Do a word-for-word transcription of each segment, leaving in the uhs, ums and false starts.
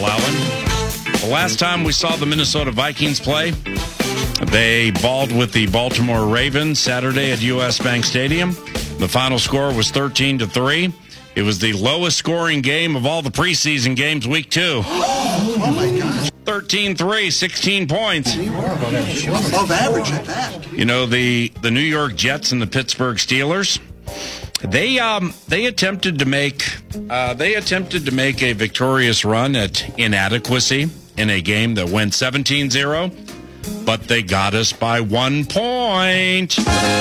Allen. The last time we saw the Minnesota Vikings play, they balled with the Baltimore Ravens Saturday at U S Bank Stadium. The final score was thirteen to three. It was the lowest scoring game of all the preseason games, week two. Oh, my gosh. thirteen three, sixteen points. Above average at that. You know, the, the New York Jets and the Pittsburgh Steelers, they um they attempted to make uh, they attempted to make a victorious run at inadequacy in a game that went seventeen zero, but they got us by one point.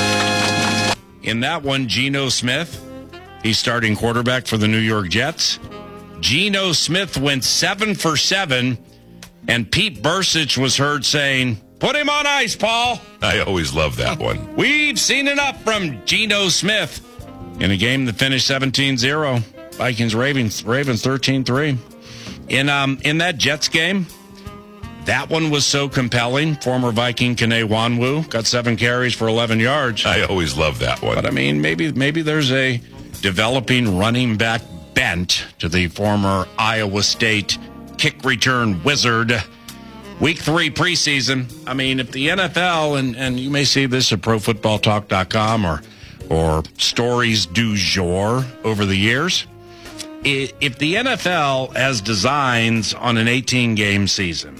In that one, Geno Smith, he's starting quarterback for the New York Jets. Geno Smith went seven for seven, and Pete Burcich was heard saying, "Put him on ice, Paul." I always love that one. We've seen enough from Geno Smith in a game that finished seventeen zero. Vikings Ravens Ravens thirteen three. In um in that Jets game, that one was so compelling. Former Viking Kene Nwanwu got seven carries for eleven yards. I always love that one. But I mean, maybe maybe there's a developing running back bent to the former Iowa State kick return wizard. Week three preseason. I mean, if the N F L, and, and you may see this at pro football talk dot com or or stories du jour over the years, if the N F L has designs on an eighteen-game season,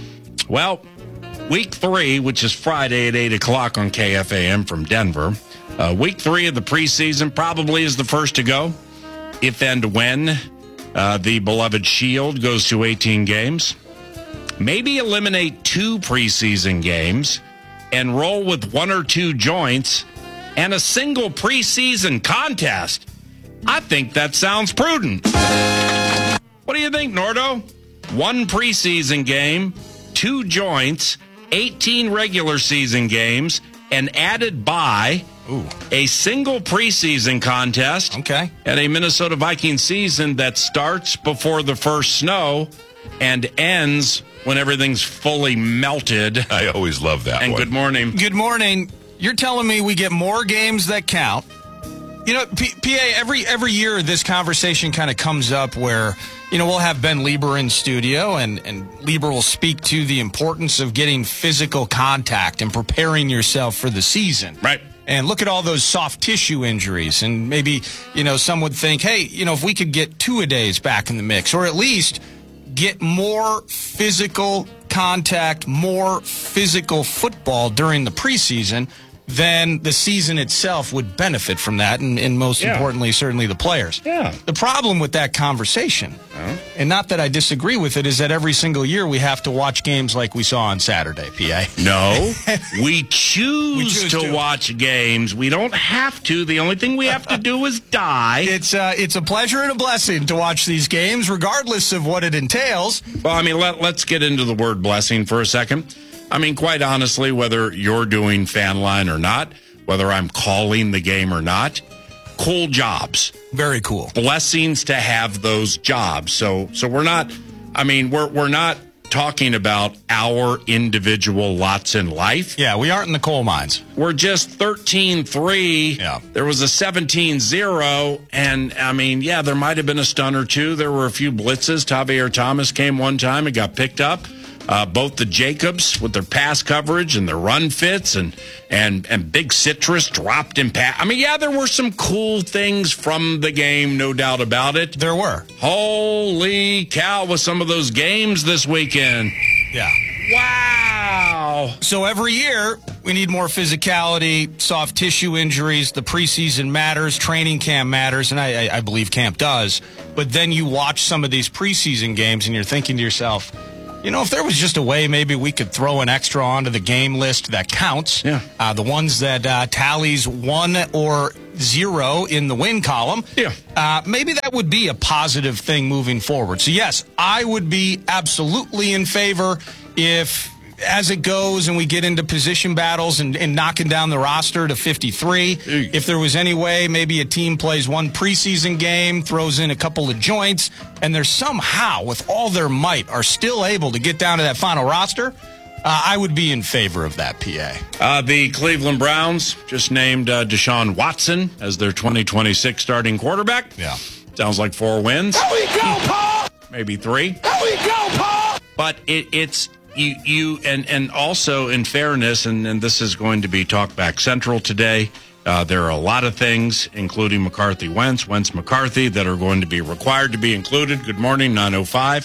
well, week three, which is Friday at eight o'clock on K F A M from Denver, uh, week three of the preseason probably is the first to go, if and when uh, the beloved Shield goes to eighteen games. Maybe eliminate two preseason games and roll with one or two joints and a single preseason contest. I think that sounds prudent. What do you think, Nordo? One preseason game, two joints, eighteen regular season games, and added by Ooh. a single preseason contest. Okay. And a Minnesota Vikings season that starts before the first snow and ends when everything's fully melted. I always love that and one. And good morning. Good morning. You're telling me we get more games that count. You know, P- PA, every every year this conversation kind of comes up where, you know, we'll have Ben Lieber in studio, and, and Lieber will speak to the importance of getting physical contact and preparing yourself for the season. Right. And look at all those soft tissue injuries. And maybe, you know, some would think, hey, you know, if we could get two-a-days back in the mix, or at least get more physical contact, more physical football during the preseason, then the season itself would benefit from that, and, and most yeah. importantly, certainly the players. Yeah. The problem with that conversation, uh-huh. and not that I disagree with it, is that every single year we have to watch games like we saw on Saturday, P A. No, we choose, we choose to, to watch games. We don't have to. The only thing we have to do is die. It's, uh, it's a pleasure and a blessing to watch these games, regardless of what it entails. Well, I mean, let, let's get into the word blessing for a second. I mean, quite honestly, whether you're doing fan line or not, whether I'm calling the game or not, cool jobs. Very cool. Blessings to have those jobs. So so we're not, I mean, we're we're not talking about our individual lots in life. Yeah, we aren't in the coal mines. We're just thirteen three. Yeah. There was a seventeen zero, and, I mean, yeah, there might have been a stun or two. There were a few blitzes. Tavier Thomas came one time and got picked up. Uh, both the Jacobs with their pass coverage and their run fits, and and and Big Citrus dropped in pass. I mean, yeah, there were some cool things from the game, no doubt about it. There were. Holy cow, with some of those games this weekend. Yeah. Wow. So every year, we need more physicality, soft tissue injuries. The preseason matters, training camp matters, and I, I, I believe camp does. But then you watch some of these preseason games, and you're thinking to yourself, you know, if there was just a way maybe we could throw an extra onto the game list that counts, yeah. uh, the ones that uh, tallies one or zero in the win column, yeah. uh, maybe that would be a positive thing moving forward. So, yes, I would be absolutely in favor if, as it goes and we get into position battles and, and knocking down the roster to fifty-three, Eesh. if there was any way maybe a team plays one preseason game, throws in a couple of joints, and they're somehow, with all their might, are still able to get down to that final roster, uh, I would be in favor of that, P A. Uh, the Cleveland Browns just named uh, Deshaun Watson as their twenty twenty-six starting quarterback. Yeah. Sounds like four wins. There we go, Paul! maybe three. There we go, Paul! But it, it's you, you and, and also in fairness, and, and this is going to be Talkback Central today, uh, there are a lot of things, including McCarthy-Wentz, Wentz-McCarthy, that are going to be required to be included. Good morning, nine oh five.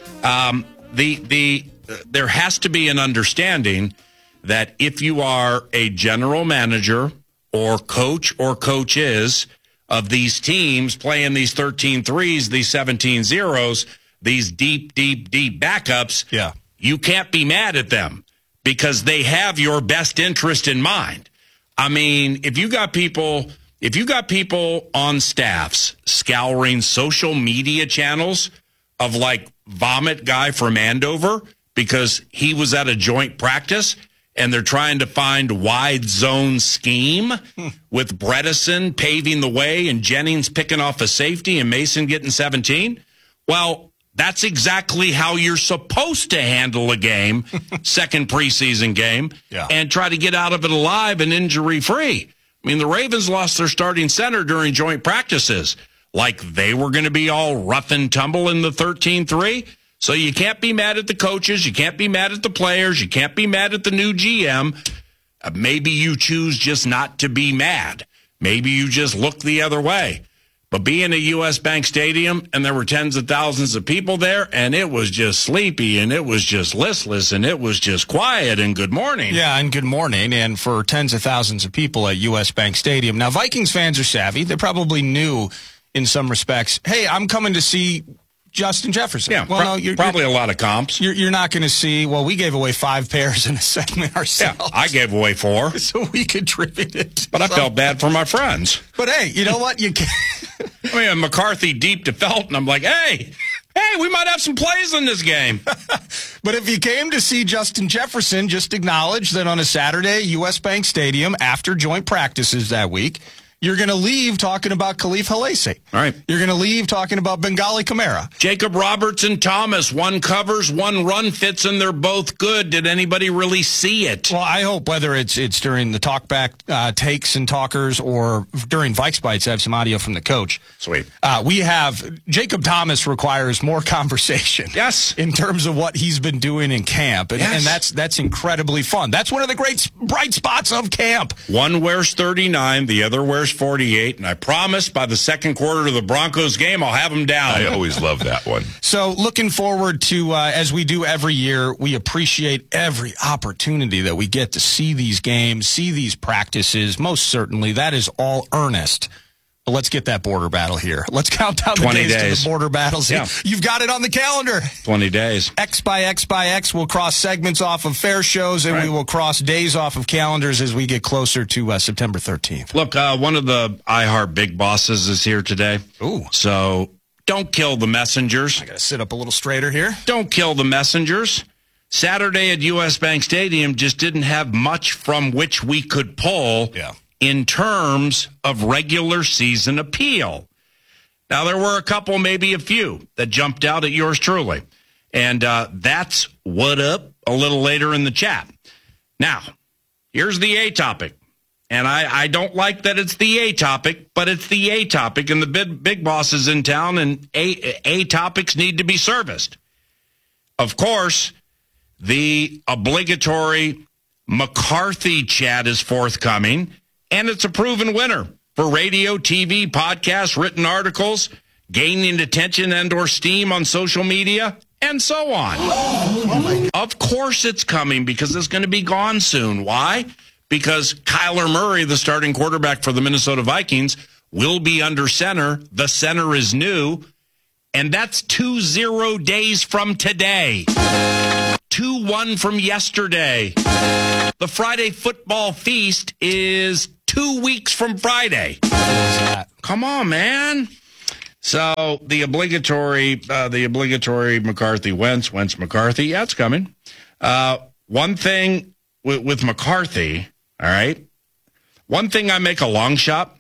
Um, the the uh, there has to be an understanding that if you are a general manager or coach or coaches of these teams playing these thirteen threes, these seventeen zeros, these deep, deep, deep backups, yeah. you can't be mad at them because they have your best interest in mind. I mean, if you got people, if you got people on staffs scouring social media channels of like Vomit Guy from Andover because he was at a joint practice and they're trying to find wide zone scheme hmm. with Bredesen paving the way and Jennings picking off a safety and Mason getting seventeen. Well, that's exactly how you're supposed to handle a game, second preseason game, yeah. and try to get out of it alive and injury-free. I mean, the Ravens lost their starting center during joint practices. Like they were going to be all rough and tumble in the thirteen three. So you can't be mad at the coaches. You can't be mad at the players. You can't be mad at the new G M. Uh, maybe you choose just not to be mad. Maybe you just look the other way. But being at U S. Bank Stadium, and there were tens of thousands of people there, and it was just sleepy, and it was just listless, and it was just quiet, and good morning. Yeah, and good morning. And for tens of thousands of people at U S. Bank Stadium. Now, Vikings fans are savvy. They probably knew in some respects, hey, I'm coming to see Justin Jefferson. Yeah, well, pro- no, you're, probably you're, a lot of comps. You're, you're not going to see, well, we gave away five pairs in a segment ourselves. Yeah, I gave away four. So we contributed. But I so. felt bad for my friends. But hey, you know what? You can't. I mean, McCarthy deep to Felton. I'm like, hey, hey, we might have some plays in this game. But if you came to see Justin Jefferson, just acknowledge that on a Saturday, U S. Bank Stadium, after joint practices that week, you're going to leave talking about Khalif Halase. All right. You're going to leave talking about Bengali Kamara. Jacob Robertson Thomas, one covers, one run fits, and they're both good. Did anybody really see it? Well, I hope whether it's it's during the talkback uh, takes and talkers or during Vikes Bites, I have some audio from the coach. Sweet. Uh, we have Jacob Thomas requires more conversation. Yes. In terms of what he's been doing in camp. And, yes. and that's that's incredibly fun. That's one of the great bright spots of camp. One wears thirty-nine, the other wears forty-eight, and I promise by the second quarter of the Broncos game, I'll have them down. I always love that one. So looking forward to, uh, as we do every year, we appreciate every opportunity that we get to see these games, see these practices. Most certainly, that is all earnest. But let's get that border battle here. Let's count down the days, days to the border battles. Yeah. You've got it on the calendar. twenty days. X by X by X. We'll cross segments off of fair shows, and right. we will cross days off of calendars as we get closer to uh, September thirteenth. Look, uh, one of the iHeart big bosses is here today. Ooh. So don't kill the messengers. I got to sit up a little straighter here. Don't kill the messengers. Saturday at U S. Bank Stadium just didn't have much from which we could pull. Yeah. In terms of regular season appeal. Now, there were a couple, maybe a few, that jumped out at yours truly. And uh, that's what up a little later in the chat. Now, here's the A topic. And I, I don't like that it's the A topic, but it's the A topic, and the big, big boss is in town, and A, A topics need to be serviced. Of course, the obligatory McCarthy chat is forthcoming. And it's a proven winner for radio, T V, podcasts, written articles, gaining attention and or steam on social media, and so on. Oh, of course it's coming because it's going to be gone soon. Why? Because Kyler Murray, the starting quarterback for the Minnesota Vikings, will be under center. The center is new, and that's two zero days from today. two one from yesterday. The Friday football feast is two weeks from Friday. Come on, man. So the obligatory, uh, the obligatory McCarthy Wentz, Wentz McCarthy. Yeah, it's coming. Uh, one thing with, with McCarthy, all right. One thing I make a long shot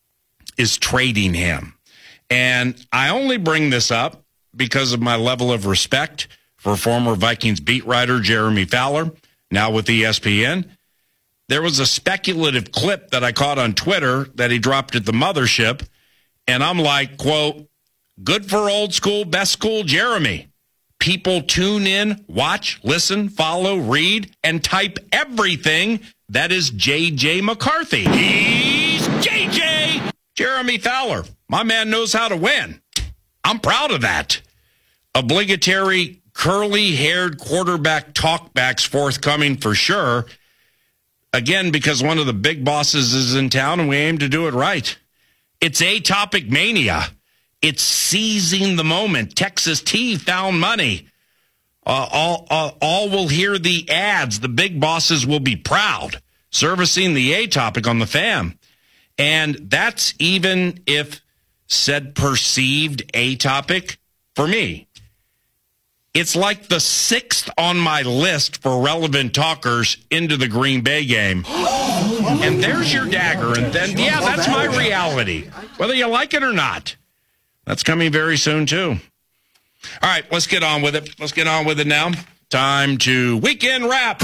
is trading him, and I only bring this up because of my level of respect for former Vikings beat writer Jeremy Fowler, now with E S P N. There was a speculative clip that I caught on Twitter that he dropped at the mothership, and I'm like, quote, Good for old school, best school Jeremy. People tune in, watch, listen, follow, read, and type everything that is J J McCarthy. He's J J! Jeremy Fowler. My man knows how to win. I'm proud of that. Obligatory curly-haired quarterback talkbacks forthcoming for sure. Again, because one of the big bosses is in town and we aim to do it right. It's A-Topic Mania. It's seizing the moment. Texas T found money. Uh, all, uh, all will hear the ads. The big bosses will be proud. Servicing the A-Topic on the Fam. And that's even if said perceived A-Topic, for me, it's like the sixth on my list for relevant talkers into the Green Bay game. And there's your dagger. And then, yeah, that's my reality, whether you like it or not. That's coming very soon, too. All right, let's get on with it. Let's get on with it now. Time to Weekend Wrap.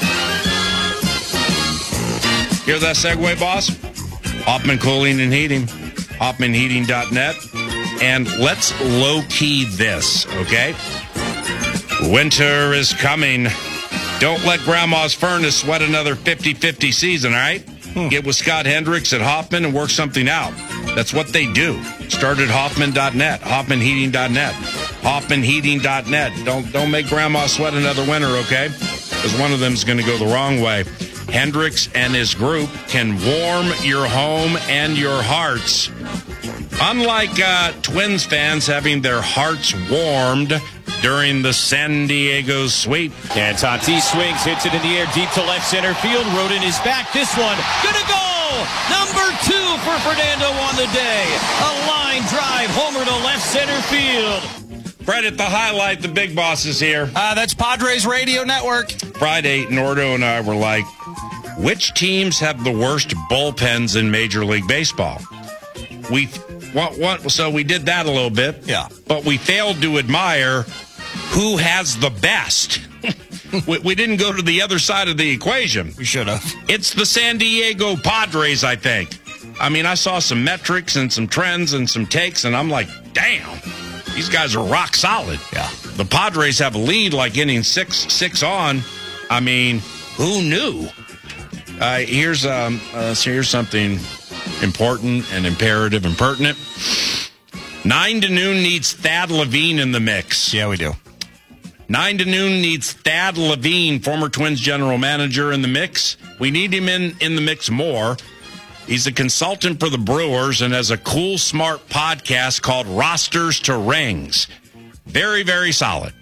Hear that segue, boss? Hoffman Cooling and Heating. Hoffman Heating dot net. And let's low-key this, okay? Winter is coming. Don't let Grandma's furnace sweat another fifty-fifty season, all right? Hmm. Get with Scott Hendricks at Hoffman and work something out. That's what they do. Start at Hoffman dot net, Hoffman Heating dot net, Hoffman Heating dot net. Don't don't make Grandma sweat another winter, okay? Because one of them is going to go the wrong way. Hendricks and his group can warm your home and your hearts. Unlike uh, Twins fans having their hearts warmed during the San Diego sweep. And Tatis swings, hits it in the air, deep to left center field. Rodin is back. This one, gonna go! Number two for Fernando on the day. A line drive, homer to left center field. Credit the highlight, the big boss is here. Uh, that's Padres Radio Network. Friday, Nordo and I were like, which teams have the worst bullpens in Major League Baseball? We what, what, so we did that a little bit. Yeah. But we failed to admire who has the best. we, we didn't go to the other side of the equation. We should have. It's the San Diego Padres, I think. I mean, I saw some metrics and some trends and some takes, and I'm like, damn, these guys are rock solid. Yeah. The Padres have a lead like inning six, six on. I mean, who knew? Uh, here's um, uh, so here's something important and imperative and pertinent. Nine to noon needs Thad Levine in the mix. Yeah, we do. Nine to noon needs Thad Levine, former Twins general manager, in the mix. We need him in, in the mix more. He's a consultant for the Brewers and has a cool, smart podcast called Rosters to Rings. Very, very solid.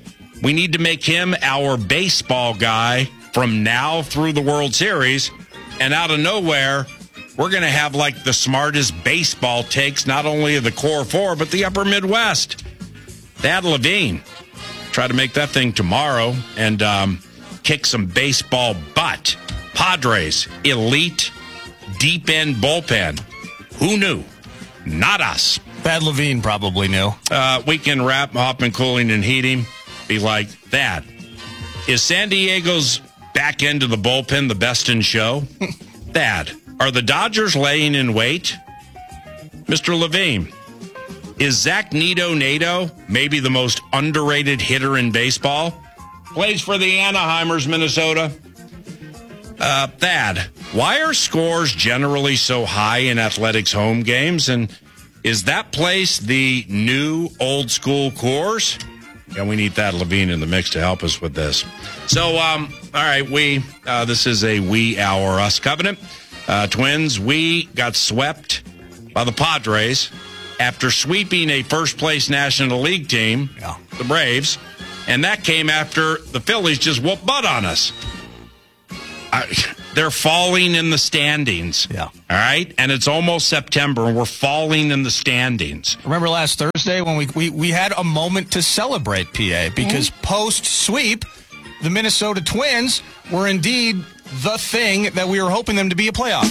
We need to make him our baseball guy from now through the World Series. And out of nowhere, we're going to have like the smartest baseball takes, not only of the core four, but the upper Midwest. Thad Levine. Try to make that thing tomorrow and um, kick some baseball butt. Padres, elite, deep end bullpen. Who knew? Not us. Thad Levine probably knew. Uh, weekend wrap, Hoffman Cooling and Heating. Be like, Thad, is San Diego's back end of the bullpen the best in show? Thad, are the Dodgers laying in wait? Mister Levine, is Zach Nito Nato maybe the most underrated hitter in baseball? Plays for the Anaheimers, Minnesota. Uh, Thad, why are scores generally so high in athletics home games? And is that place the new old school Coors? And we need Thad Levine in the mix to help us with this. So, um, all right, we, uh, this is a we, our, us covenant. Uh, Twins, we got swept by the Padres after sweeping a first-place National League team, yeah. the Braves, and that came after the Phillies just whooped butt on us. I, they're falling in the standings. Yeah. All right? And it's almost September, and we're falling in the standings. Remember last Thursday when we we, we had a moment to celebrate, P A, because mm-hmm. post-sweep, the Minnesota Twins were indeed the thing that we were hoping them to be a playoff.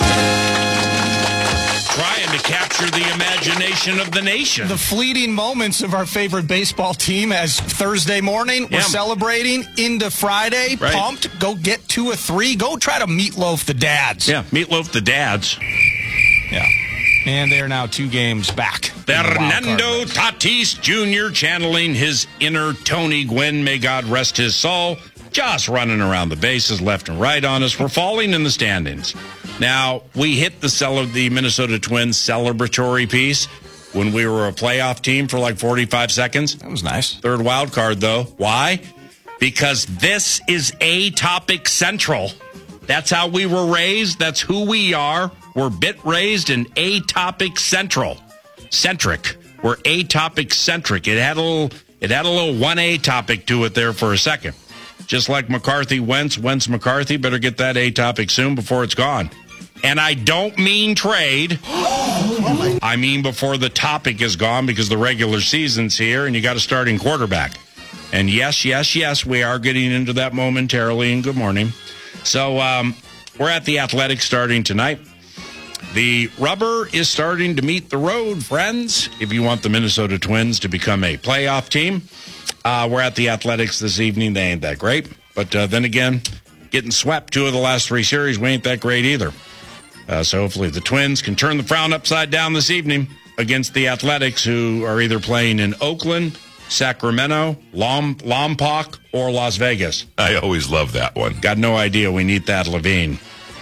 Trying to capture the imagination of the nation. The fleeting moments of our favorite baseball team as Thursday morning, we're yeah. celebrating into Friday, right. pumped, go get two or three, go try to meatloaf the dads. Yeah, meatloaf the dads. Yeah. And they're now two games back. Fernando Tatis Junior channeling his inner Tony Gwynn, may God rest his soul, just running around the bases left and right on us. We're falling in the standings. Now, we hit the cel- the Minnesota Twins celebratory piece when we were a playoff team for like forty-five seconds. That was nice. Third wild card, though. Why? Because this is A-Topic Central. That's how we were raised. That's who we are. We're bit raised and A-Topic Central. Centric. We're A-Topic Centric. It had a little, it had a little one A topic to it there for a second. Just like McCarthy Wentz, Wentz McCarthy, better get that A-Topic soon before it's gone. And I don't mean trade. I mean before the topic is gone, because the regular season's here and you got a starting quarterback. And yes, yes, yes, we are getting into that momentarily, and good morning. So um, we're at the Athletics starting tonight. The rubber is starting to meet the road, friends. If you want the Minnesota Twins to become a playoff team, uh, we're at the Athletics this evening. They ain't that great. But uh, then again, getting swept two of the last three series, we ain't that great either. Uh, so hopefully the Twins can turn the frown upside down this evening against the Athletics, who are either playing in Oakland, Sacramento, Lom- Lompoc, or Las Vegas. I always love that one. Got no idea we need that Levine.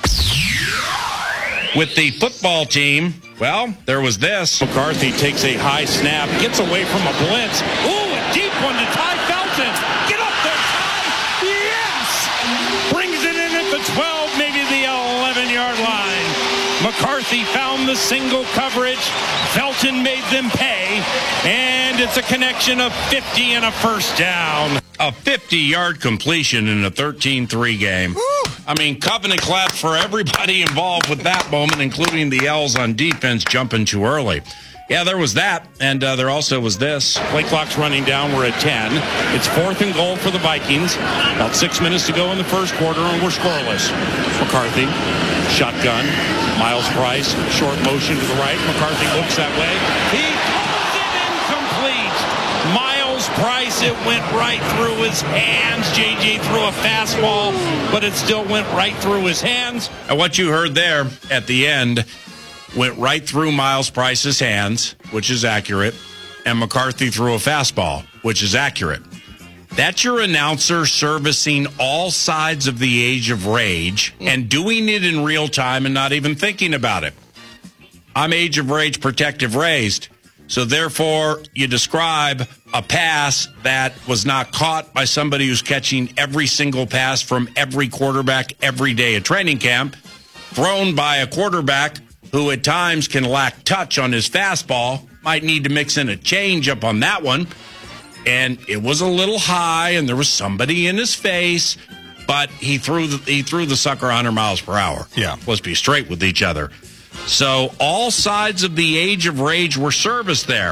With the football team, well, there was this. McCarthy takes a high snap, gets away from a blitz. Ooh, a deep one to Ty Felton. Get up there, Ty. Yes! Brings it in at the twelve, maybe the eleven-yard line. McCarthy found the single coverage. Felton made them pay. And it's a connection of fifty and a first down. A fifty-yard completion in a thirteen three game. Woo! I mean, covenant clap for everybody involved with that moment, including the L's on defense jumping too early. Yeah, there was that, and uh, there also was this. Play clock's running down. We're at ten. It's fourth and goal for the Vikings. About six minutes to go in the first quarter, and we're scoreless. McCarthy, shotgun. Miles Price, short motion to the right. McCarthy looks that way. He throws it incomplete. Miles Price, it went right through his hands. J J threw a fastball, but it still went right through his hands. And what you heard there at the end went right through Miles Price's hands, which is accurate, and McCarthy threw a fastball, which is accurate. That's your announcer servicing all sides of the age of rage and doing it in real time and not even thinking about it. I'm age of rage protective raised, so therefore you describe a pass that was not caught by somebody who's catching every single pass from every quarterback every day at training camp, thrown by a quarterback who at times can lack touch on his fastball, might need to mix in a changeup on that one. And it was a little high, and there was somebody in his face, but he threw the, he threw the sucker one hundred miles per hour. Yeah. Let's be straight with each other. So all sides of the age of rage were serviced there.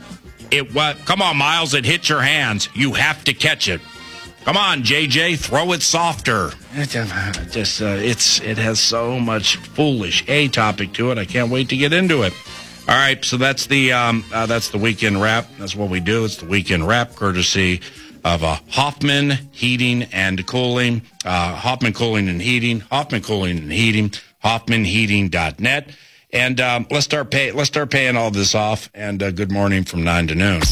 It what? Come on, Miles, it hit your hands. You have to catch it. Come on, J J, throw it softer. Just uh, it's it has so much foolish A topic to it. I can't wait to get into it. All right, so that's the um, uh, that's the weekend wrap. That's what we do. It's the weekend wrap, courtesy of uh, Hoffman Heating and Cooling, uh, Hoffman Cooling and Heating, Hoffman Cooling and Heating, Hoffman Heating dot net, and um, let's start pay let's start paying all this off. And uh, good morning from nine to noon.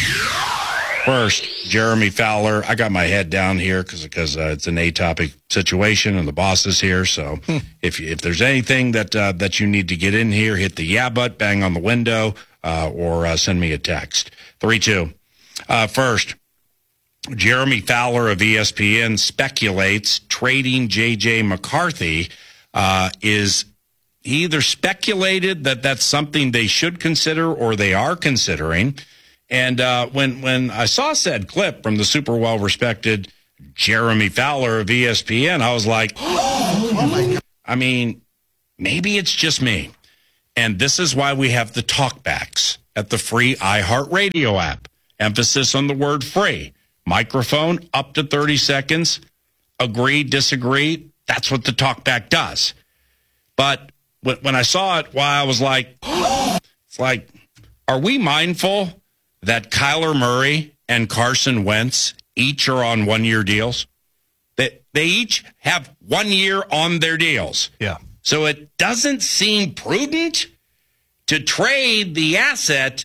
First, Jeremy Fowler. I got my head down here because because uh, it's an A-topic situation and the boss is here. So hmm. if if there's anything that uh, that you need to get in here, hit the yeah button, bang on the window, uh, or uh, send me a text. three two. Uh, first, Jeremy Fowler of E S P N speculates trading J J McCarthy uh, is he either speculated that that's something they should consider or they are considering. And uh, when when I saw said clip from the super well-respected Jeremy Fowler of E S P N, I was like, oh, my God. I mean, maybe it's just me. And this is why we have the talkbacks at the free iHeartRadio app. Emphasis on the word free. Microphone up to thirty seconds. Agree, disagree. That's what the talkback does. But when I saw it, why I was like, oh, it's like, are we mindful that Kyler Murray and Carson Wentz each are on one-year deals? They, they each have one year on their deals. Yeah. So it doesn't seem prudent to trade the asset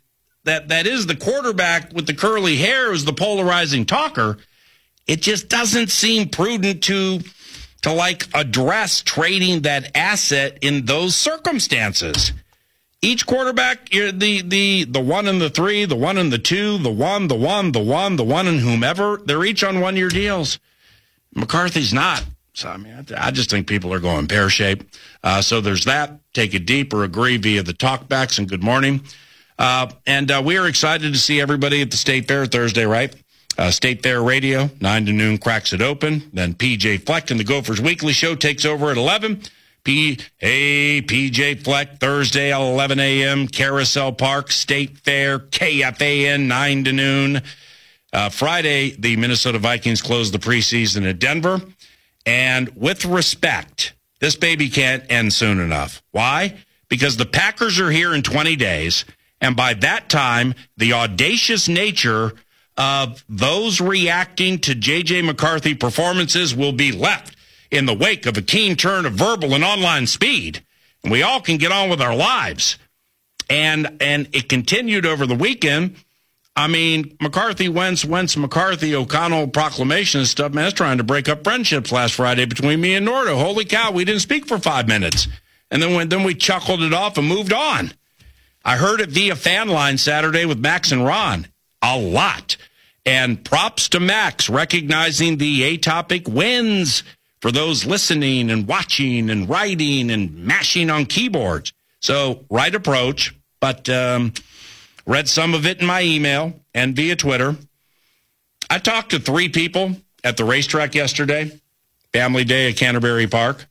that, that is the quarterback with the curly hair who's the polarizing talker, it just doesn't seem prudent to, to like address trading that asset in those circumstances. Each quarterback, you're the, the, the one and the three, the one and the two, the one, the one, the one, the one and whomever, they're each on one-year deals. McCarthy's not. So, I mean, I just think people are going pear-shaped. Uh, so there's that. Take it deep or agree via the talkbacks, and good morning. Uh, and uh, we are excited to see everybody at the State Fair Thursday, right? Uh, State Fair Radio, nine to noon, cracks it open. Then P J Fleck and the Gophers Weekly Show takes over at eleven. P- hey, P J Fleck, Thursday at eleven a.m., Carousel Park, State Fair, K F A N, nine to noon. Uh, Friday, the Minnesota Vikings close the preseason at Denver. And with respect, this baby can't end soon enough. Why? Because the Packers are here in twenty days, and by that time, the audacious nature of those reacting to J J McCarthy performances will be left in the wake of a keen turn of verbal and online speed. And we all can get on with our lives. And and it continued over the weekend. I mean, McCarthy, Wentz, Wentz, McCarthy, O'Connell proclamation and stuff, man, it's trying to break up friendships last Friday between me and Nordo. Holy cow, we didn't speak for five minutes. And then, when, then we chuckled it off and moved on. I heard it via fan line Saturday with Max and Ron. A lot. And props to Max, recognizing the atopic wins for those listening and watching and writing and mashing on keyboards. So, right approach, but... um read some of it in my email and via Twitter. I talked to three people at the racetrack yesterday, family day at Canterbury Park,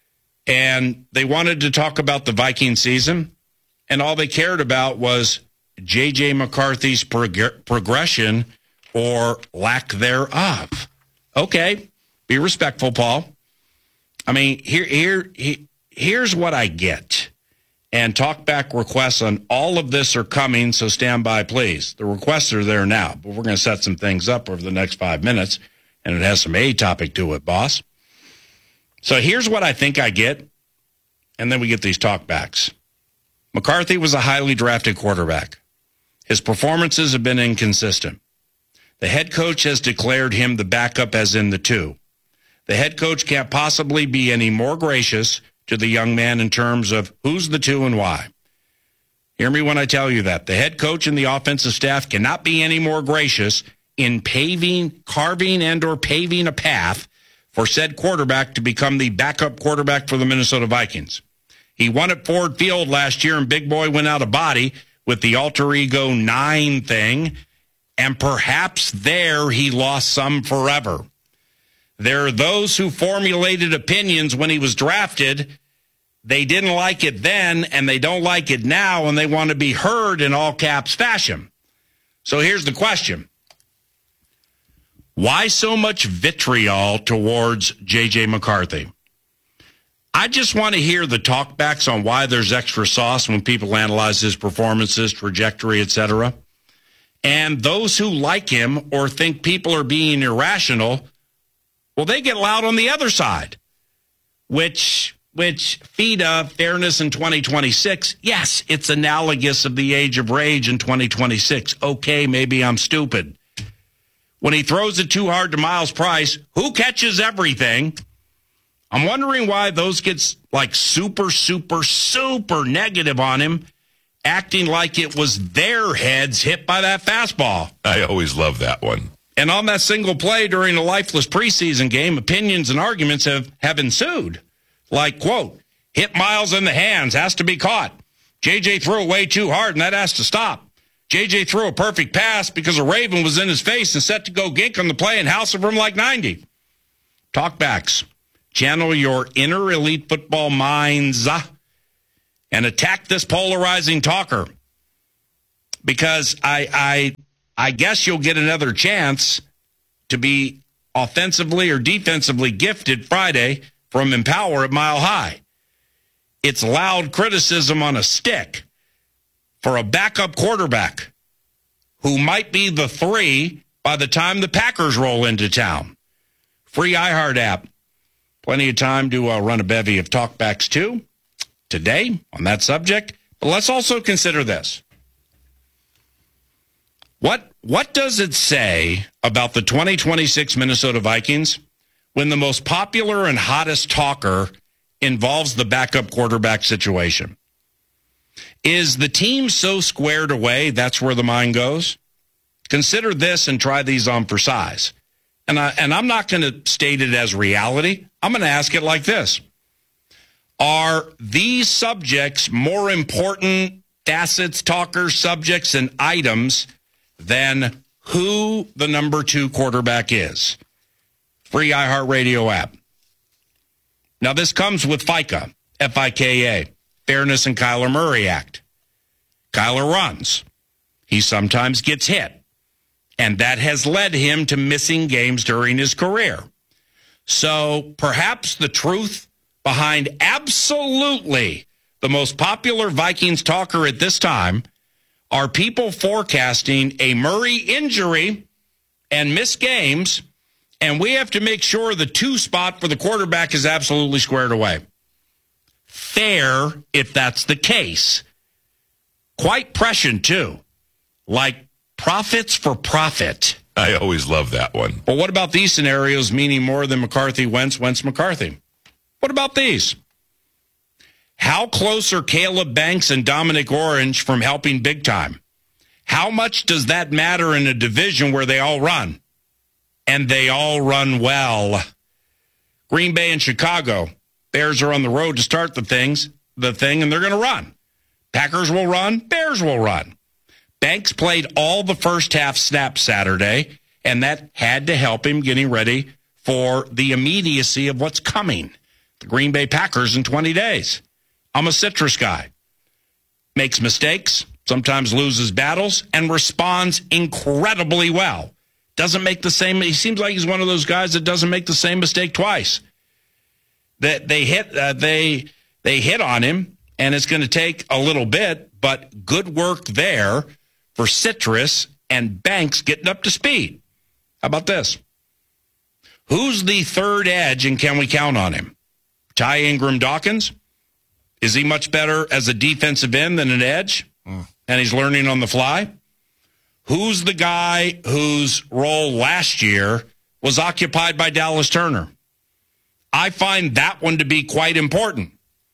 and they wanted to talk about the Viking season, and all they cared about was J J McCarthy's prog- progression or lack thereof. Okay, be respectful, Paul. I mean, here, here, here here's what I get. And talkback requests on all of this are coming, so stand by, please. The requests are there now, but we're going to set some things up over the next five minutes, and it has some A-topic to it, boss. So here's what I think I get, and then we get these talkbacks. McCarthy was a highly drafted quarterback. His performances have been inconsistent. The head coach has declared him the backup as in the two. The head coach can't possibly be any more gracious to the young man in terms of who's the two and why. Hear me when I tell you that. The head coach and the offensive staff cannot be any more gracious in paving, carving, and or paving a path for said quarterback to become the backup quarterback for the Minnesota Vikings. He won at Ford Field last year, and Big Boy went out of body with the alter ego nine thing, and perhaps there he lost some forever. There are those who formulated opinions when he was drafted. They didn't like it then, and they don't like it now, and they want to be heard in all caps fashion. So here's the question. Why so much vitriol towards J J McCarthy? I just want to hear the talkbacks on why there's extra sauce when people analyze his performances, trajectory, et cetera. And those who like him or think people are being irrational, well, they get loud on the other side, which which feed of fairness in twenty twenty-six. Yes, it's analogous of the age of rage in twenty twenty-six. Okay, maybe I'm stupid. When he throws it too hard to Miles Price, who catches everything? I'm wondering why those gets like super, super, super negative on him, acting like it was their heads hit by that fastball. I always love that one. And on that single play during a lifeless preseason game, opinions and arguments have, have ensued. Like, quote, hit Miles in the hands, has to be caught. J J threw it way too hard, and that has to stop. J J threw a perfect pass because a Raven was in his face and set to go gink on the play and house of room like ninety. Talkbacks. Channel your inner elite football minds uh, and attack this polarizing talker. Because I... I I guess you'll get another chance to be offensively or defensively gifted Friday from Empower at Mile High. It's loud criticism on a stick for a backup quarterback who might be the three by the time the Packers roll into town. Free iHeart app. Plenty of time to uh, run a bevy of talkbacks too today on that subject. But let's also consider this. What what does it say about the twenty twenty-six Minnesota Vikings when the most popular and hottest talker involves the backup quarterback situation? Is the team so squared away that's where the mind goes? Consider this and try these on for size. And, I, and I'm not going to state it as reality. I'm going to ask it like this. Are these subjects more important facets, talkers, subjects, and items than who the number two quarterback is? Free iHeartRadio app. Now, this comes with FICA, F I K A, Fairness and Kyler Murray Act. Kyler runs. He sometimes gets hit. And that has led him to missing games during his career. So perhaps the truth behind absolutely the most popular Vikings talker at this time are people forecasting a Murray injury and missed games, and we have to make sure the two spot for the quarterback is absolutely squared away. Fair if that's the case. Quite prescient, too. Like profits for profit. I always love that one. But what about these scenarios, meaning more than McCarthy, Wentz, Wentz, McCarthy? What about these? How close are Caleb Banks and Dominic Orange from helping big time? How much does that matter in a division where they all run? And they all run well. Green Bay and Chicago. Bears are on the road to start the things, the thing, and they're going to run. Packers will run. Bears will run. Banks played all the first half snaps Saturday, and that had to help him getting ready for the immediacy of what's coming. The Green Bay Packers in twenty days. I'm a citrus guy. Makes mistakes, sometimes loses battles, and responds incredibly well. Doesn't make the same. He seems like he's one of those guys that doesn't make the same mistake twice. That they hit, uh, they they hit on him, and it's going to take a little bit, but good work there for Citrus and Banks getting up to speed. How about this? Who's the third edge, and can we count on him? Ty Ingram Dawkins? Is he much better as a defensive end than an edge? Mm. And he's learning on the fly? Who's the guy whose role last year was occupied by Dallas Turner? I find that one to be quite important.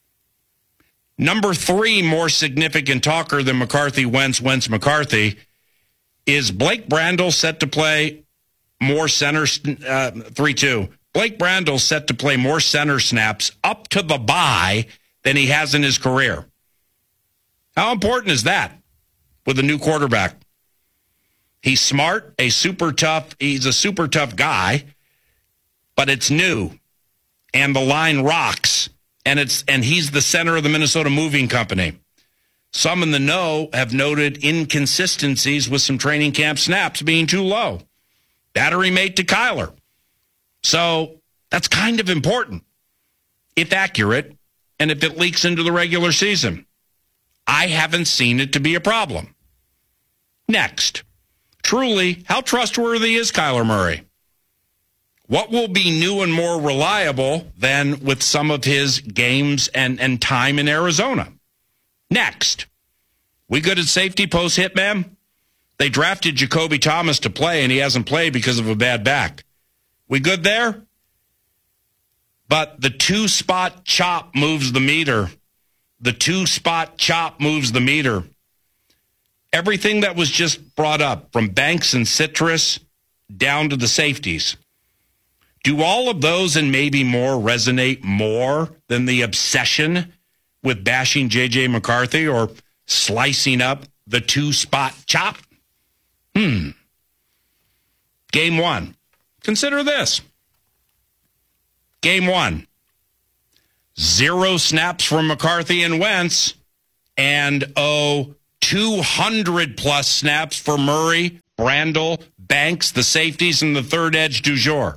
Number three, more significant talker than McCarthy, Wentz, Wentz, McCarthy, is Blake Brandel set to play more center, uh, three two. Blake Brandel set to play more center snaps up to the bye than he has in his career. How important is that with a new quarterback? He's smart, a super tough, he's a super tough guy, but it's new, and the line rocks. And it's and he's the center of the Minnesota Moving Company. Some in the know have noted inconsistencies with some training camp snaps being too low. Battery mate to Kyler. So that's kind of important, if accurate, and if it leaks into the regular season. I haven't seen it to be a problem. Next, truly, how trustworthy is Kyler Murray? What will be new and more reliable than with some of his games and, and time in Arizona? Next, we good at safety post hitman? They drafted Jacoby Thomas to play, and he hasn't played because of a bad back. We good there? But the two-spot chop moves the meter. The two-spot chop moves the meter. Everything that was just brought up, from Banks and Citrus down to the safeties, do all of those and maybe more resonate more than the obsession with bashing J J McCarthy or slicing up the two-spot chop? Hmm. Game one. Consider this. Game one. Zero snaps from McCarthy and Wentz, and, oh, two hundred plus snaps for Murray, Brandel, Banks, the safeties, and the third edge du jour.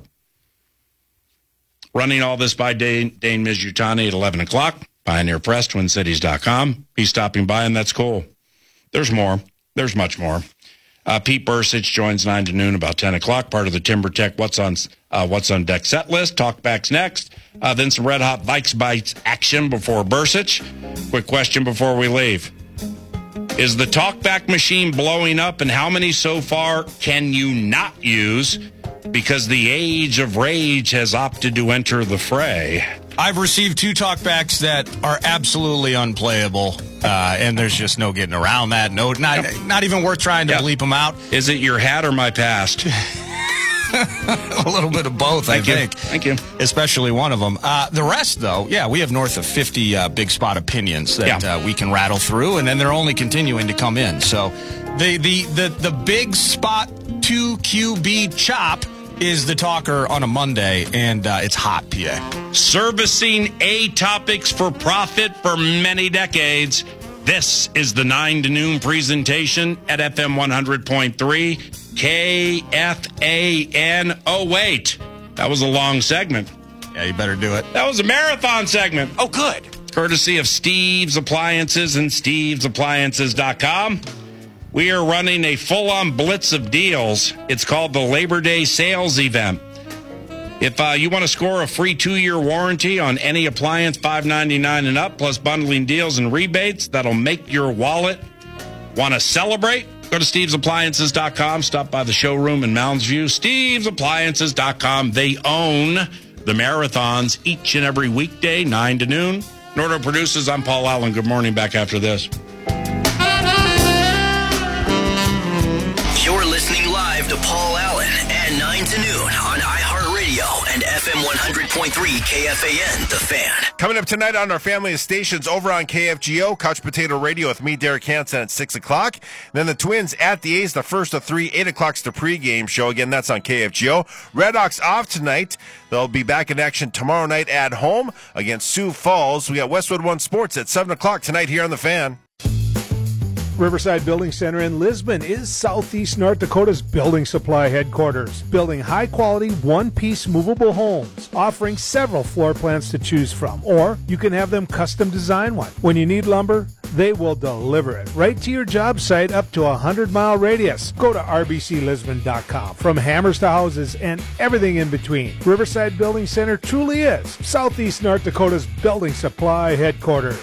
Running all this by Dane, Dane Mizutani at eleven o'clock. Pioneer Press, Twin Cities dot com. He's stopping by, and that's cool. There's more. There's much more. Uh, Pete Bursich joins nine to noon, about ten o'clock, part of the Timber Tech What's on uh, What's on Deck set list. Talkbacks next. Uh, then some Red Hot Vikes Bites action before Bursich. Quick question before we leave. Is the talkback machine blowing up, and how many so far can you not use because the age of rage has opted to enter the fray? I've received two talkbacks that are absolutely unplayable, uh, and there's just no getting around that. No, not yep. not even worth trying to yep. bleep them out. Is it your hat or my past? A little bit of both, Thank I you. think. Thank you. Especially one of them. Uh, the rest, though, yeah, we have north of fifty uh, big spot opinions that yeah. uh, we can rattle through, and then they're only continuing to come in. So the the the, the big spot two Q B chop is the talker on a Monday, and uh, it's hot, P A. Servicing A topics for profit for many decades. This is the nine to noon presentation at F M one hundred point three K F A N. Oh, wait. That was a long segment. Yeah, you better do it. That was a marathon segment. Oh, good. Courtesy of Steve's Appliances and Steve's Appliances dot com. We are running a full-on blitz of deals. It's called the Labor Day Sales Event. If uh, you want to score a free two-year warranty on any appliance, five ninety-nine and up, plus bundling deals and rebates that'll make your wallet want to celebrate, go to Steve's Appliances dot com. Stop by the showroom in Mounds View. Steve's Appliances dot com. They own the marathons each and every weekday, nine to noon. Nordo produces. I'm Paul Allen. Good morning. Back after this. You're listening live to Paul Allen at nine to noon on iHeartRadio and F M one hundred point three K F A N, The Fan. Coming up tonight on our family of stations over on K F G O, Couch Potato Radio with me, Derek Hansen, at six o'clock. Then the Twins at the A's, the first of three, eight o'clock's the pregame show. Again, that's on K F G O. Redhawks off tonight. They'll be back in action tomorrow night at home against Sioux Falls. We got Westwood One Sports at seven o'clock tonight here on The Fan. Riverside Building Center in Lisbon is Southeast North Dakota's building supply headquarters, building high-quality, one-piece movable homes, offering several floor plans to choose from, or you can have them custom design one. When you need lumber, they will deliver it right to your job site up to a hundred-mile radius. Go to R B C Lisbon dot com. From hammers to houses and everything in between, Riverside Building Center truly is Southeast North Dakota's building supply headquarters.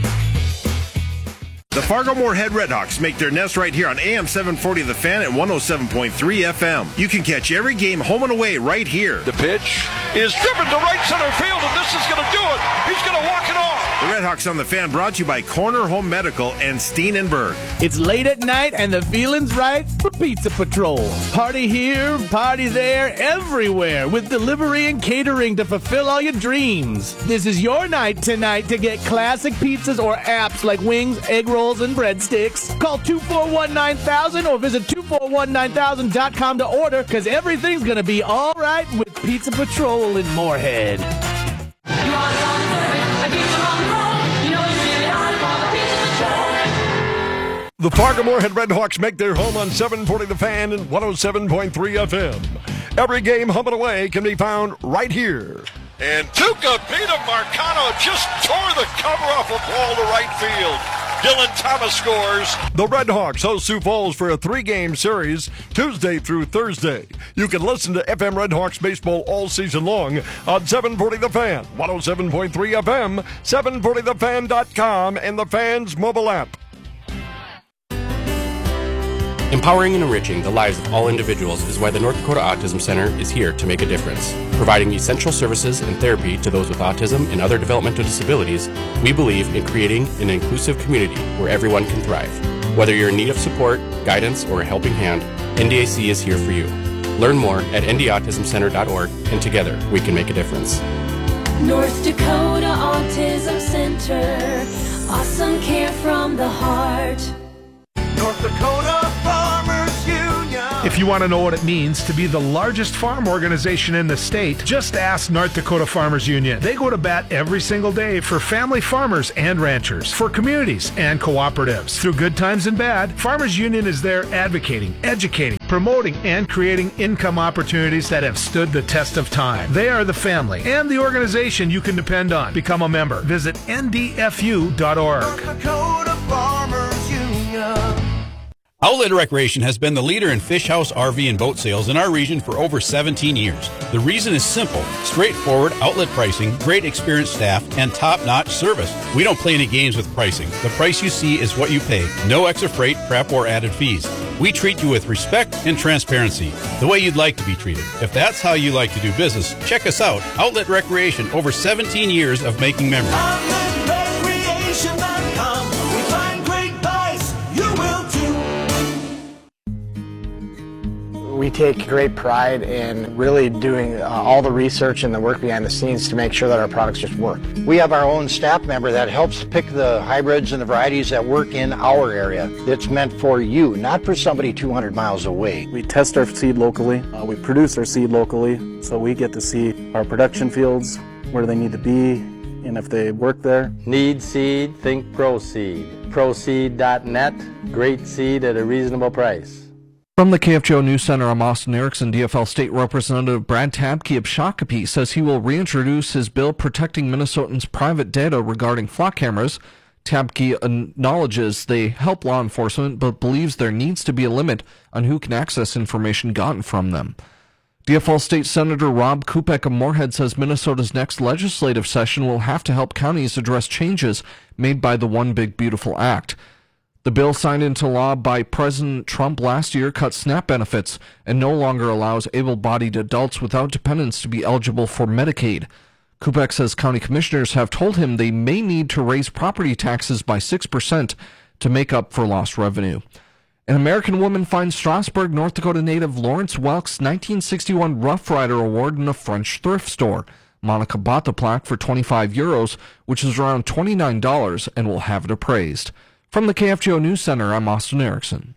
The Fargo-Moorhead Redhawks make their nest right here on A M seven forty The Fan at one oh seven point three F M. You can catch every game home and away right here. The pitch is driven to right center field, and this is going to do it. He's going to walk it off. The Redhawks on The Fan brought to you by Corner Home Medical and Steenenberg. It's late at night, and the feeling's right for Pizza Patrol. Party here, party there, everywhere, with delivery and catering to fulfill all your dreams. This is your night tonight to get classic pizzas or apps like wings, egg rolls, and breadsticks. Call two four one nine thousand or visit two four one nine thousand dot com to order, because everything's going to be all right with Pizza Patrol in Moorhead. The Fargo-Moorhead Redhawks make their home on seven forty The Fan and one oh seven point three F M. Every game home and away can be found right here. And Tucupita Marcano just tore the cover off a ball to right field. Dylan Thomas scores. The Redhawks host Sioux Falls for a three-game series, Tuesday through Thursday. You can listen to F M Redhawks baseball all season long on seven forty The Fan, one oh seven point three F M, seven forty the fan dot com, and the Fan's mobile app. Empowering and enriching the lives of all individuals is why the North Dakota Autism Center is here to make a difference. Providing essential services and therapy to those with autism and other developmental disabilities, we believe in creating an inclusive community where everyone can thrive. Whether you're in need of support, guidance, or a helping hand, N D A C is here for you. Learn more at n d autism center dot org, and together we can make a difference. North Dakota Autism Center, awesome care from the heart. North Dakota Farmers Union. If you want to know what it means to be the largest farm organization in the state, just ask North Dakota Farmers Union. They go to bat every single day for family farmers and ranchers, for communities and cooperatives. Through good times and bad, Farmers Union is there advocating, educating, promoting, and creating income opportunities that have stood the test of time. They are the family and the organization you can depend on. Become a member. Visit N D F U dot org. North Dakota Farmers Union. Outlet Recreation has been the leader in fish house, R V, and boat sales in our region for over seventeen years. The reason is simple: straightforward outlet pricing, great experienced staff, and top-notch service. We don't play any games with pricing. The price you see is what you pay. No extra freight, prep, or added fees. We treat you with respect and transparency, the way you'd like to be treated. If that's how you like to do business, check us out. Outlet Recreation, over seventeen years of making memories. outlet recreation dot com. We find great buys. You will too. We take great pride in really doing uh, all the research and the work behind the scenes to make sure that our products just work. We have our own staff member that helps pick the hybrids and the varieties that work in our area. It's meant for you, not for somebody two hundred miles away. We test our seed locally. Uh, we produce our seed locally, so we get to see our production fields, where they need to be, and if they work there. Need seed? Think ProSeed. ProSeed dot net. Great seed at a reasonable price. From the K F G O News Center, I'm Austin Erickson. D F L State Representative Brad Tabke of Shakopee says he will reintroduce his bill protecting Minnesotans' private data regarding flock cameras. Tabke acknowledges they help law enforcement, but believes there needs to be a limit on who can access information gotten from them. D F L State Senator Rob Kupek of Moorhead says Minnesota's next legislative session will have to help counties address changes made by the One Big Beautiful Act. The bill signed into law by President Trump last year cuts SNAP benefits and no longer allows able-bodied adults without dependents to be eligible for Medicaid. Kupek says county commissioners have told him they may need to raise property taxes by six percent to make up for lost revenue. An American woman finds Strasburg, North Dakota native Lawrence Welk's nineteen sixty-one Rough Rider Award in a French thrift store. Monica bought the plaque for twenty-five euros, which is around twenty-nine dollars, and will have it appraised. From the K F G O News Center, I'm Austin Erickson.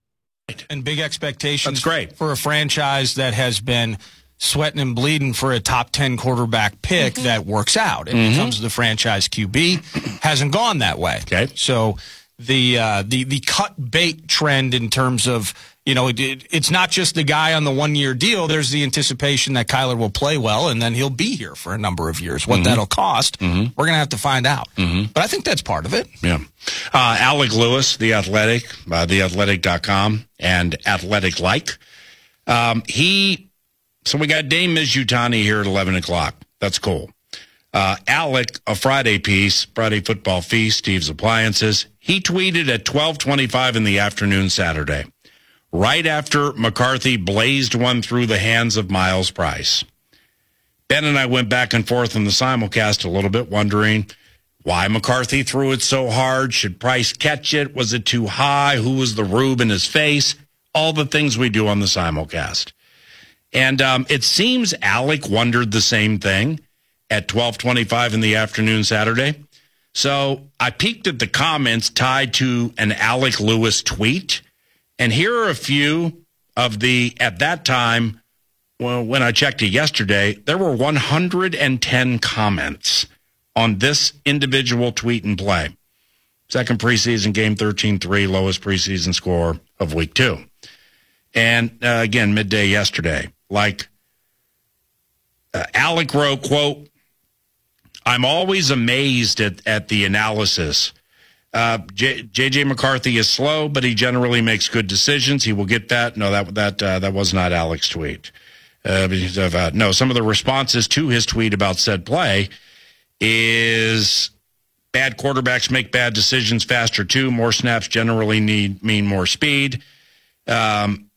And big expectations That's great. for a franchise that has been sweating and bleeding for a top ten quarterback pick mm-hmm. that works out and Mm-hmm. becomes the franchise Q B. Hasn't gone that way. Okay. So the uh, the the cut bait trend in terms of, you know, it, it, it's not just the guy on the one-year deal. There's the anticipation that Kyler will play well, and then he'll be here for a number of years. What Mm-hmm. that'll cost, Mhm. we're going to have to find out. Mhm. But I think that's part of it. Yeah. Uh, Alec Lewis, The Athletic, uh, the athletic dot com, and Athletic Like. Um, he, so we got Dame Mizutani here at eleven o'clock. That's cool. Uh, Alec, a Friday piece, Friday Football Feast, Steve's Appliances. He tweeted at twelve twenty-five in the afternoon Saturday, right after McCarthy blazed one through the hands of Miles Price. Ben and I went back and forth in the simulcast a little bit, wondering why McCarthy threw it so hard. Should Price catch it? Was it too high? Who was the rube in his face? All the things we do on the simulcast. And um, it seems Alec wondered the same thing at twelve twenty-five in the afternoon Saturday. So I peeked at the comments tied to an Alec Lewis tweet. And here are a few of the, at that time, well, when I checked it yesterday, there were one hundred ten comments on this individual tweet and play. Second preseason game, thirteen three, lowest preseason score of week two. And uh, again, midday yesterday, like uh, Alec wrote, quote, I'm always amazed at, at the analysis. Uh, J, J.J. McCarthy is slow, but he generally makes good decisions. He will get that. No, that that uh, that was not Alec's tweet. Uh, but, uh, no, some of the responses to his tweet about said play is bad quarterbacks make bad decisions faster too. More snaps generally need mean more speed. Um,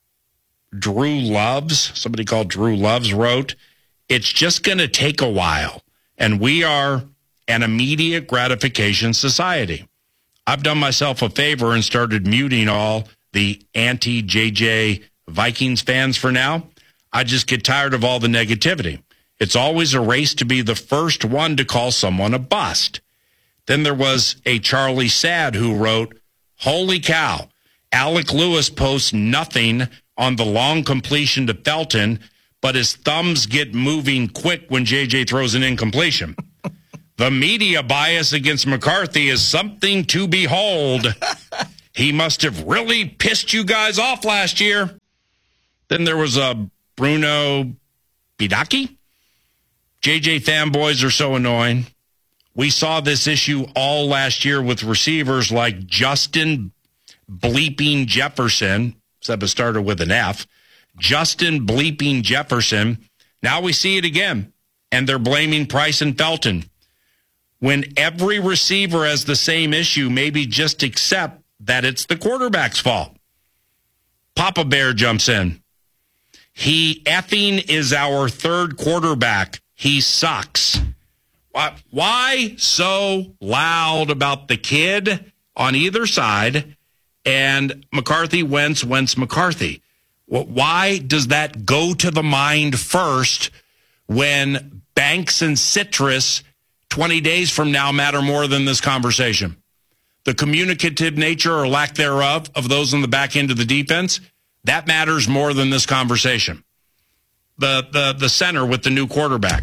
Drew Loves, somebody called Drew Loves wrote, it's just going to take a while, and we are an immediate gratification society. I've done myself a favor and started muting all the anti-J J Vikings fans for now. I just get tired of all the negativity. It's always a race to be the first one to call someone a bust. Then there was a Charlie Sad who wrote, holy cow, Alec Lewis posts nothing on the long completion to Felton, but his thumbs get moving quick when J J throws an incompletion. The media bias against McCarthy is something to behold. He must have really pissed you guys off last year. Then there was a Bruno Bidaki. J J fanboys are so annoying. We saw this issue all last year with receivers like Justin Bleeping Jefferson, Seba started with an F, Justin Bleeping Jefferson. Now we see it again, and they're blaming Price and Felton. When every receiver has the same issue, maybe just accept that it's the quarterback's fault. Papa Bear jumps in. He effing is our third quarterback. He sucks. Why, why so loud about the kid on either side and McCarthy, Wentz, Wentz, McCarthy? Why does that go to the mind first when Banks and Citrus twenty days from now matter more than this conversation? The communicative nature or lack thereof of those on the back end of the defense, that matters more than this conversation. The the the center with the new quarterback.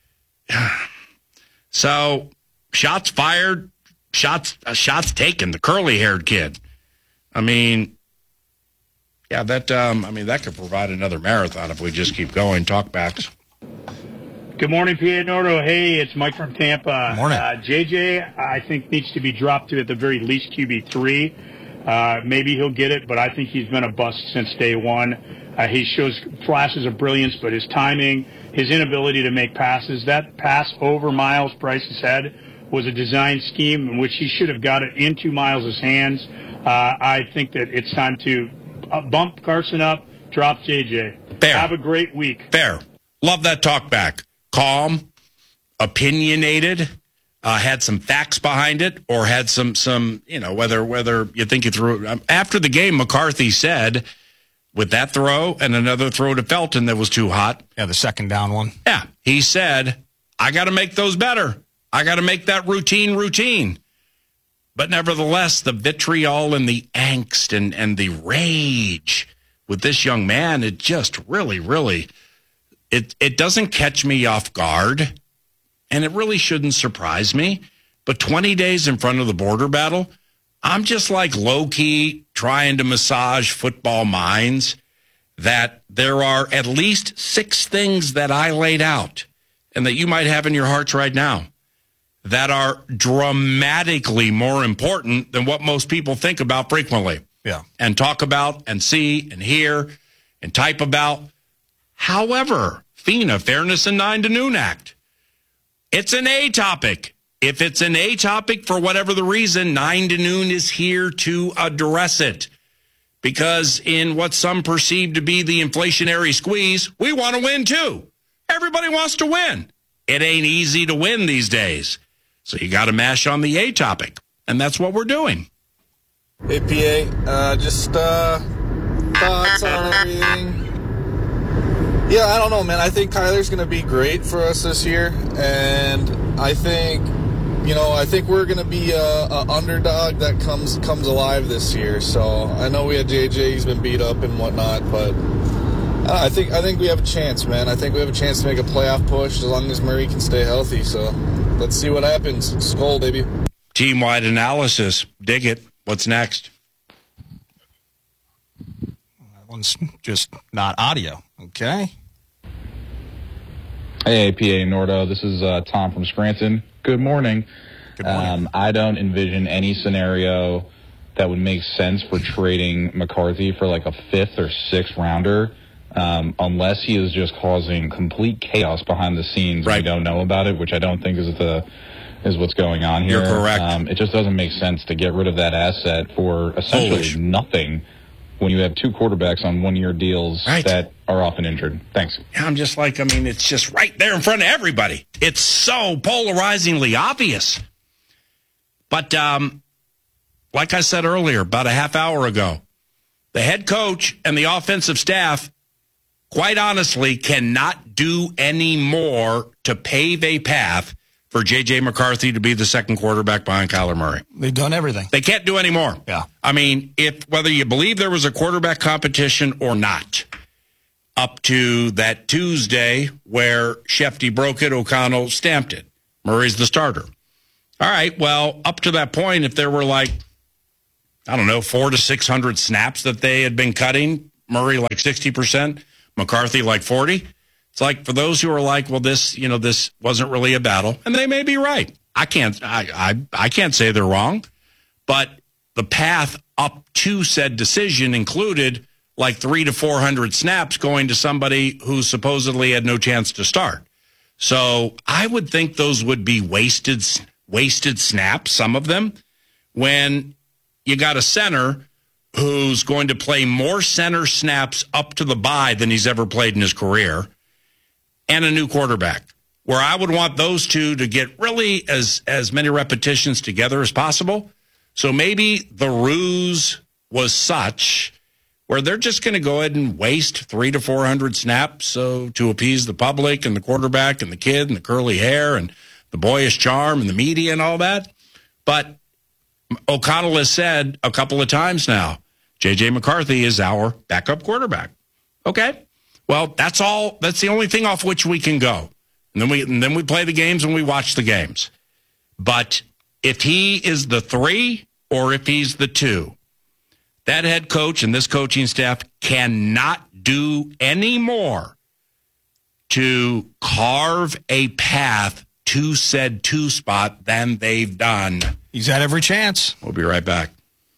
So, shots fired, shots uh, shots taken, the curly-haired kid. I mean, yeah, that um, I mean that could provide another marathon if we just keep going. Talkbacks. Good morning, P A Nordo. Hey, it's Mike from Tampa. Morning. Uh, J J, I think, needs to be dropped to, at the very least, Q B three. Uh, maybe he'll get it, but I think he's been a bust since day one. Uh, he shows flashes of brilliance, but his timing, his inability to make passes, that pass over Miles Price's head was a design scheme in which he should have got it into Miles' hands. Uh, I think that it's time to uh, bump Carson up, drop J J. Fair. Have a great week. Fair. Love that talk back. Calm, opinionated, uh, had some facts behind it, or had some, some you know, whether whether you think you threw it. After the game, McCarthy said, with that throw and another throw to Felton that was too hot. Yeah, the second down one. Yeah, he said, I got to make those better. I got to make that routine routine. But nevertheless, the vitriol and the angst and, and the rage with this young man, it just really, really, it, it doesn't catch me off guard, and it really shouldn't surprise me. But twenty days in front of the border battle, I'm just like low-key trying to massage football minds that there are at least six things that I laid out and that you might have in your hearts right now that are dramatically more important than what most people think about frequently. Yeah. And talk about and see and hear and type about. However, FINA, Fairness and nine to Noon Act, it's an A topic. If it's an A topic for whatever the reason, nine to Noon is here to address it. Because in what some perceive to be the inflationary squeeze, we want to win too. Everybody wants to win. It ain't easy to win these days. So you got to mash on the A topic. And that's what we're doing. Hey, P A, uh, just uh, thoughts on everything. Yeah, I don't know, man. I think Kyler's going to be great for us this year. And I think, you know, I think we're going to be a, a underdog that comes comes alive this year. So I know we had J J, he's been beat up and whatnot, but I think I think we have a chance, man. I think we have a chance to make a playoff push as long as Murray can stay healthy. So let's see what happens. Skol, baby. Team-wide analysis. Dig it. What's next? That one's just not audio. Okay. Hey, P A Nordo. This is uh, Tom from Scranton. Good morning. Good morning. Um, I don't envision any scenario that would make sense for trading McCarthy for like a fifth or sixth rounder, um, unless he is just causing complete chaos behind the scenes. Right. We don't know about it, which I don't think is the is what's going on here. You're correct. Um, it just doesn't make sense to get rid of that asset for essentially Foolish. nothing when you have two quarterbacks on one-year deals Right. that are often injured. Thanks. I'm just like, I mean, it's just right there in front of everybody. It's so polarizingly obvious. But um, like I said earlier, about a half hour ago, the head coach and the offensive staff, quite honestly, cannot do any more to pave a path for J J. McCarthy to be the second quarterback behind Kyler Murray. They've done everything. They can't do any more. Yeah. I mean, if whether you believe there was a quarterback competition or not, up to that Tuesday where Shefty broke it, O'Connell stamped it. Murray's the starter. All right, well, up to that point, if there were like, I don't know, four to six hundred snaps that they had been cutting, Murray like sixty percent, McCarthy like forty. It's like for those who are like, well, this, you know, this wasn't really a battle, and they may be right. I can't, I, I, I can't say they're wrong, but the path up to said decision included like three to four hundred snaps going to somebody who supposedly had no chance to start. So I would think those would be wasted, wasted snaps, some of them, when you got a center who's going to play more center snaps up to the bye than he's ever played in his career, and a new quarterback, where I would want those two to get really as, as many repetitions together as possible. So maybe the ruse was such where they're just going to go ahead and waste three to four hundred snaps so to appease the public and the quarterback and the kid and the curly hair and the boyish charm and the media and all that. But O'Connell has said a couple of times now, J J McCarthy is our backup quarterback. Okay, well, that's all. That's the only thing off which we can go. And then we and then we play the games and we watch the games. But if he is the three or if he's the two, that head coach and this coaching staff cannot do any more to carve a path to said two spot than they've done. He's had every chance. We'll be right back.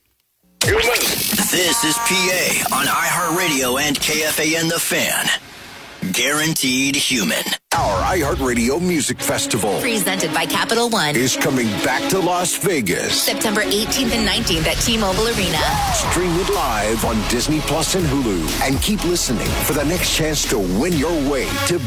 This is P A on iHeartRadio and K F A N The Fan. Guaranteed Human. Our iHeartRadio Music Festival, presented by Capital One, is coming back to Las Vegas. September eighteenth and nineteenth at T-Mobile Arena. Stream it live on Disney Plus and Hulu. And keep listening for the next chance to win your way to